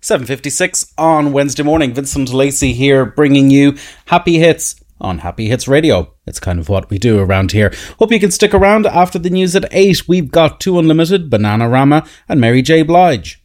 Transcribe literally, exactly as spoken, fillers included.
seven fifty-six on Wednesday morning. Vincent Lacey here, bringing you Happy Hits on Happy Hits Radio. It's kind of what we do around here. Hope you can stick around after the news at eight. We've got Two Unlimited, Bananarama and Mary J. Blige.